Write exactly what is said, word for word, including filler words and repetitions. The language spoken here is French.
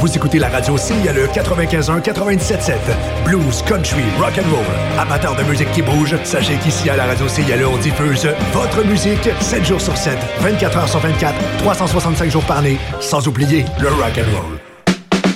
Vous écoutez la radio C I L E quatre-vingt-quinze un quatre-vingt-dix-sept sept. Blues, country, rock and roll. Amateurs de musique qui bouge, sachez qu'ici à la radio C I L E, on diffuse votre musique sept jours sur sept, vingt-quatre heures sur vingt-quatre, trois cent soixante-cinq jours par année, sans oublier le rock and roll.